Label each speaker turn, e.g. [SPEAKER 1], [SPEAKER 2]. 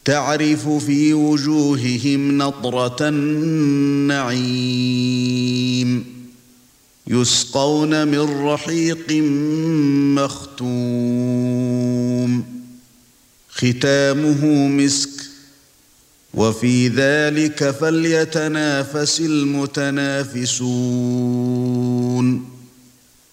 [SPEAKER 1] تعرف في وجوههم نضرة النعيم يسقون من رحيق مختوم ختامه مسك وفي ذلك فليتنافس المتنافسون